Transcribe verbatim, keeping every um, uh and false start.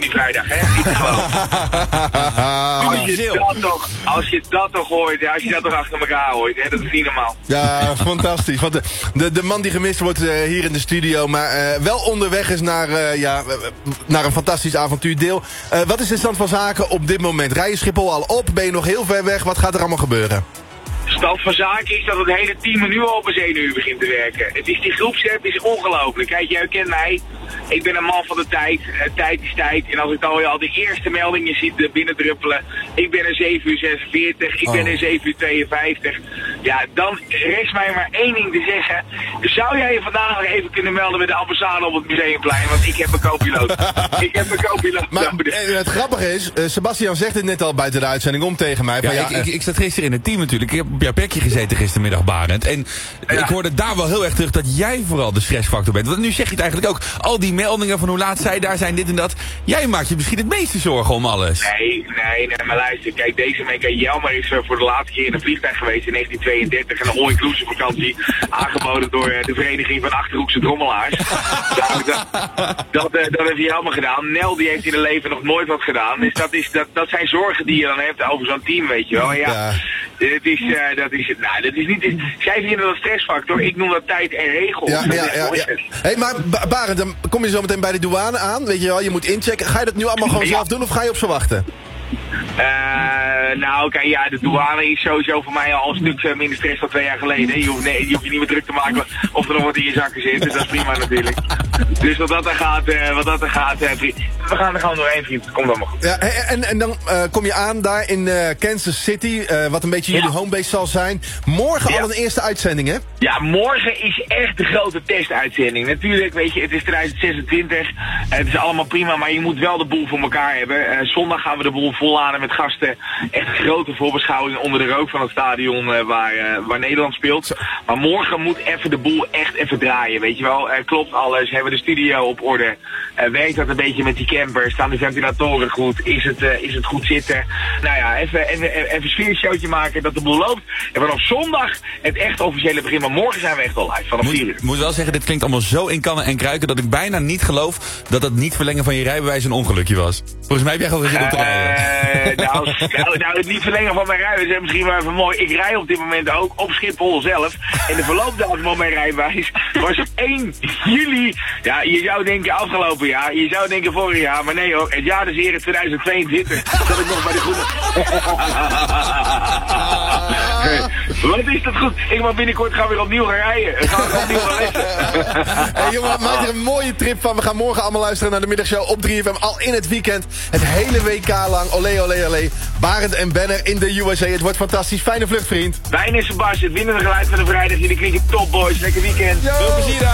die vrijdag, hè? Ik geloof. als, je dat toch, als je dat toch hoort, ja, als je dat toch achter elkaar hoort, hè, dat is niet normaal. Ja, fantastisch. Want de, de, de man die gemist wordt uh, hier in de studio, maar uh, wel onderweg is naar, uh, ja, uh, naar een fantastisch avontuurdeel. Uh, wat is de stand van zaken op dit moment? Rij je Schiphol al op? Ben je nog heel ver weg? Wat gaat er allemaal gebeuren? Stand van zaken is dat het hele team nu al op een zenuw begint te werken. Het is, die groepsapp is ongelooflijk. Kijk, jij kent mij. Ik ben een man van de tijd. Uh, tijd is tijd. En als ik dan al de eerste meldingen zie uh, binnendruppelen. Ik ben een zeven uur zesenveertig. Ik oh. ben een zeven uur tweeënvijftig. Ja, dan rest mij maar één ding te zeggen. Zou jij je vandaag nog even kunnen melden met de ambassade op het Museumplein? Want ik heb een co-piloot. ik heb een co-piloot. Maar uh, het grappige is, uh, Sebastian zegt het net al buiten de uitzending om tegen mij. Ja, van, ja, ik, ik, ik zat gisteren in het team natuurlijk. Ik heb op jouw plekje gezeten gistermiddag, Barend. En ja. ik hoorde daar wel heel erg terug dat jij vooral de stressfactor bent. Want nu zeg je het eigenlijk ook. Al die meldingen van hoe laat zij daar zijn, dit en dat. Jij maakt je misschien het meeste zorgen om alles. Nee, nee, nee, maar luister. Kijk, deze week Jelmer is uh, voor de laatste keer in een vliegtuig geweest in negentien tweeëndertig. En een all-inclusive vakantie aangeboden door uh, de Vereniging van Achterhoekse Drommelaars. dat, dat, dat, uh, dat heeft hij helemaal gedaan. Nel die heeft in het leven nog nooit wat gedaan. Dus dat, is, dat, dat zijn zorgen die je dan hebt over zo'n team, weet je wel. En ja, ja. Het is, uh, dat is, nou, dat is niet, is, zij vinden dat stressfactor, ik noem dat tijd en regels. Ja, ja, ja, ja. Hey, maar Barend, dan kom je zo meteen bij de douane aan, weet je wel, je moet inchecken. Ga je dat nu allemaal gewoon ja. zelf doen of ga je op ze wachten? Uh, nou, oké, okay, ja, de douane is sowieso voor mij al een stuk uh, minder stress dan twee jaar geleden. Je hoeft, nee, je hoeft je niet meer druk te maken of er nog wat in je zakken zit, dus dat is prima natuurlijk. Dus wat dat er gaat, uh, wat dat er gaat, uh, we gaan er gewoon doorheen, vriend. Het komt allemaal goed. Ja, en, en dan uh, kom je aan daar in uh, Kansas City, uh, wat een beetje jullie ja. homebase zal zijn. Morgen ja. al een eerste uitzending, hè? Ja, morgen is echt de grote testuitzending. Natuurlijk, weet je, het is twintig zesentwintig, uh, het is allemaal prima, maar je moet wel de boel voor elkaar hebben. Uh, zondag gaan we de boel volladen met gasten. Echt een grote voorbeschouwing onder de rook van het stadion uh, waar, uh, waar Nederland speelt. Maar morgen moet even de boel echt even draaien, weet je wel. Uh, klopt alles, hebben we de studio op orde. Uh, werkt dat een beetje met die camper? Staan de ventilatoren goed? Is het, uh, is het goed zitten? Nou ja, even, even, even een sfeershowtje maken dat de boel loopt. En vanaf zondag het echt officiële begin. Maar morgen zijn we echt al live, vanaf vier uur. Ik moet wel zeggen, dit klinkt allemaal zo in kannen en kruiken dat ik bijna niet geloof dat het niet verlengen van je rijbewijs een ongelukje was. Volgens mij heb jij gewoon geen zin om te rijden. Uh, nou, nou, nou, het niet verlengen van mijn rijbewijs is misschien wel even mooi. Ik rij op dit moment ook op Schiphol zelf. En de verloopdatum van mijn rijbewijs was één juli. Ja, je zou denken afgelopen jaar. Je zou denken vorig jaar. Maar nee hoor, het jaar des heren tweeduizend tweeëntwintig. Dat ik nog bij de goede... Wat is dat goed? Ik mag binnenkort gaan weer opnieuw gaan rijden. Ik ga weer opnieuw gaan lessen. Hey jongen, maak er een mooie trip van. We gaan morgen allemaal luisteren naar de middagshow op drie F M. Al in het weekend. Het hele W K lang. Olé, olé, olé. Barend en Benner in de U S A. Het wordt fantastisch. Fijne vlucht, vriend. Wijn en Sebastian, het winnende geluid van de vrijdag. Jullie klinken top, boys. Lekker weekend. Yo. Veel plezier.